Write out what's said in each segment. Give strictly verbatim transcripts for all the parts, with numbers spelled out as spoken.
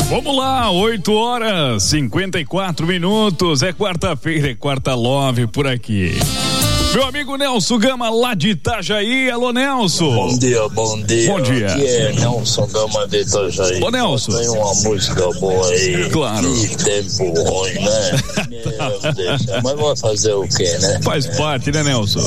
Vamos lá, oito horas, cinquenta e quatro minutos, é quarta-feira, é quarta love por aqui. Meu amigo Nelson Gama, lá de Itajaí. Alô, Nelson. Bom dia, bom dia. Bom dia. Aqui é Nelson Gama de Itajaí. Ô, Nelson. Tem uma música boa aí. Claro. Que tempo ruim, né? Meu Deus. Mas vai fazer o quê, né? Faz parte, né, Nelson?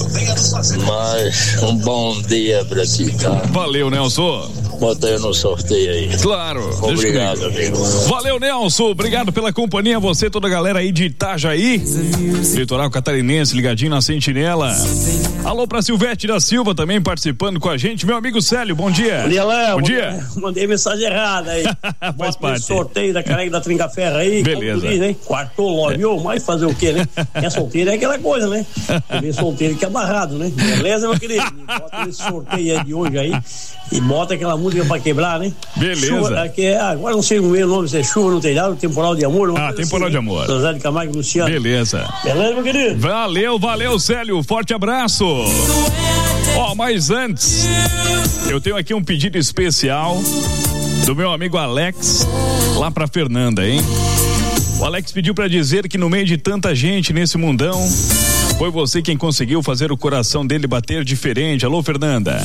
Mas um bom dia pra ti, tá? Valeu, Nelson. Bota aí no sorteio aí. Claro. Obrigado, amigo. Valeu, Nelson. Obrigado pela companhia. Você, toda a galera aí de Itajaí. Litoral catarinense, ligadinho na Sentinela. Alô pra Silvete da Silva também participando com a gente. Meu amigo Célio, bom dia. Bom dia, Léo. Bom dia. Mandei mensagem errada aí. Faz parte. Sorteio da careca da Trinca-Ferro aí. Beleza. Diz, né? Quartou logo, viu? Mas fazer o quê, né? É solteiro é aquela coisa, né? Tem solteiro que é amarrado, né? Beleza, meu querido? Bota esse sorteio aí de hoje aí e bota aquela música pra quebrar, né? Beleza. Chuva, aqui é, agora não sei o meu nome, se é chuva no telhado, temporal de amor. Ah, temporal assim, de amor. José de Camargo e Luciano. Beleza. Beleza, meu querido? Valeu, valeu, Célio. Forte abraço. Ó, oh, mas antes, eu tenho aqui um pedido especial do meu amigo Alex, lá pra Fernanda, hein? O Alex pediu pra dizer que no meio de tanta gente nesse mundão, foi você quem conseguiu fazer o coração dele bater diferente. Alô, Fernanda.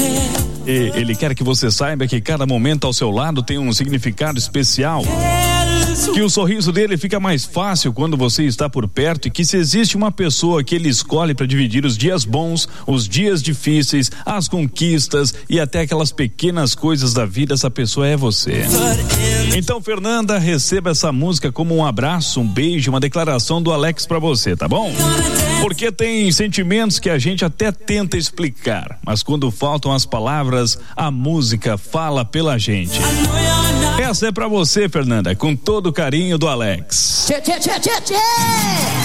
E ele quer que você saiba que cada momento ao seu lado tem um significado especial. Que o sorriso dele fica mais fácil quando você está por perto e que se existe uma pessoa que ele escolhe para dividir os dias bons, os dias difíceis, as conquistas e até aquelas pequenas coisas da vida, essa pessoa é você. Então, Fernanda, receba essa música como um abraço, um beijo, uma declaração do Alex para você, tá bom? Porque tem sentimentos que a gente até tenta explicar, mas quando faltam as palavras, a música fala pela gente. Essa é pra você, Fernanda, com todo o carinho do Alex. Tchê, tchê, tchê, tchê, tchê.